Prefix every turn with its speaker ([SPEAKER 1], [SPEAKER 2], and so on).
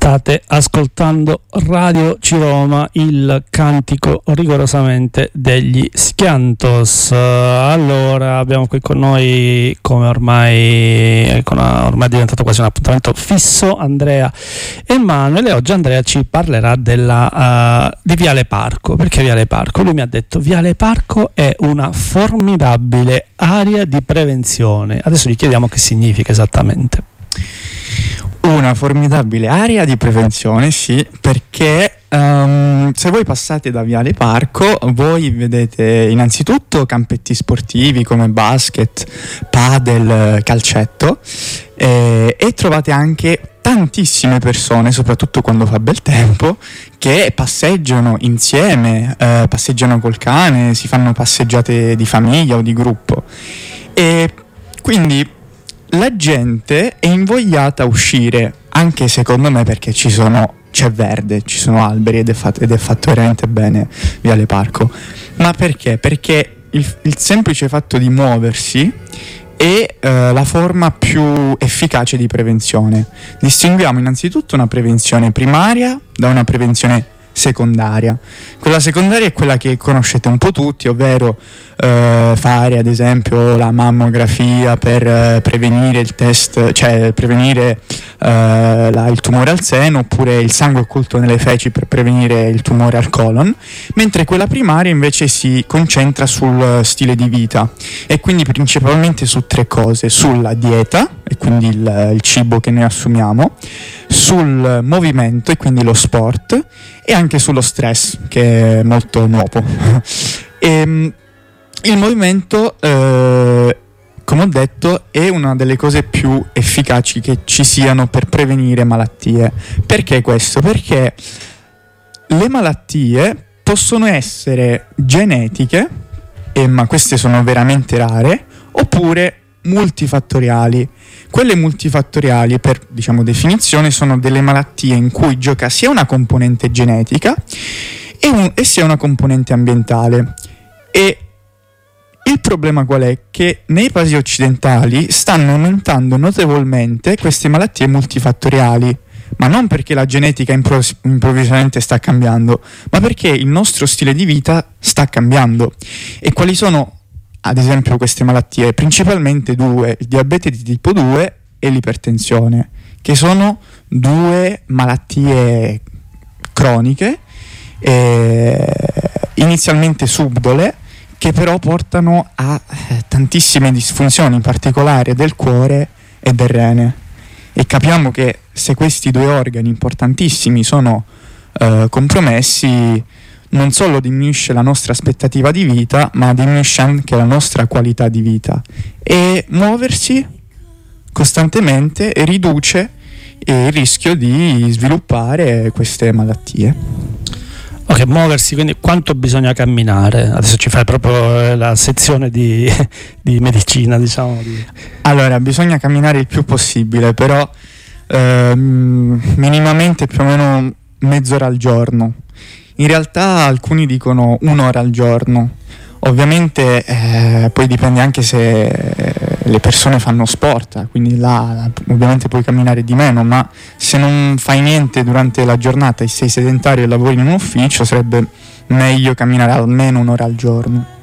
[SPEAKER 1] State ascoltando Radio Ciroma, il cantico rigorosamente degli Schiantos. Allora, abbiamo qui con noi, come ormai è diventato quasi un appuntamento fisso, Andrea e Manuel. Oggi Andrea ci parlerà di Viale Parco. Perché Viale Parco? Lui mi ha detto: Viale Parco è una formidabile area di prevenzione. Adesso gli chiediamo che significa esattamente.
[SPEAKER 2] Una formidabile area di prevenzione, sì, perché se voi passate da Viale Parco, voi vedete innanzitutto campetti sportivi come basket, padel, calcetto, e trovate anche tantissime persone, soprattutto quando fa bel tempo, che passeggiano insieme, passeggiano col cane, si fanno passeggiate di famiglia o di gruppo, e quindi la gente è invogliata a uscire, anche secondo me, perché c'è verde, ci sono alberi ed è fatto veramente bene Viale Parco. Ma perché? Perché il semplice fatto di muoversi è la forma più efficace di prevenzione. Distinguiamo innanzitutto una prevenzione primaria da una prevenzione secondaria. Quella secondaria è quella che conoscete un po' tutti, ovvero fare ad esempio la mammografia per prevenire il test, cioè prevenire il tumore al seno, oppure il sangue occulto nelle feci per prevenire il tumore al colon, mentre quella primaria invece si concentra sul stile di vita e quindi principalmente su tre cose: sulla dieta, e quindi il cibo che noi assumiamo, sul movimento, e quindi lo sport, e anche sullo stress, che è molto nuovo. Il movimento, come ho detto, è una delle cose più efficaci che ci siano per prevenire malattie. Perché questo? Perché le malattie possono essere genetiche, ma queste sono veramente rare, oppure multifattoriali. Quelle multifattoriali, per definizione, sono delle malattie in cui gioca sia una componente genetica e sia una componente ambientale. E il problema qual è? Che nei paesi occidentali stanno aumentando notevolmente queste malattie multifattoriali, ma non perché la genetica improvvisamente sta cambiando, ma perché il nostro stile di vita sta cambiando. E quali sono, ad esempio, queste malattie? Principalmente due: il diabete di tipo 2 e l'ipertensione, che sono due malattie croniche, inizialmente subdole, che però portano a tantissime disfunzioni, in particolare del cuore e del rene. E capiamo che se questi due organi importantissimi sono compromessi, non solo diminuisce la nostra aspettativa di vita, ma diminuisce anche la nostra qualità di vita. E muoversi costantemente riduce il rischio di sviluppare queste malattie.
[SPEAKER 1] Ok, muoversi, quindi quanto bisogna camminare? Adesso ci fai proprio la sezione di medicina, diciamo.
[SPEAKER 2] Allora, bisogna camminare il più possibile, però minimamente più o meno mezz'ora al giorno. In realtà alcuni dicono 1 ora al giorno. Ovviamente poi dipende anche se le persone fanno sport, quindi là ovviamente puoi camminare di meno, ma se non fai niente durante la giornata e sei sedentario e lavori in un ufficio, sarebbe meglio camminare almeno 1 ora al giorno.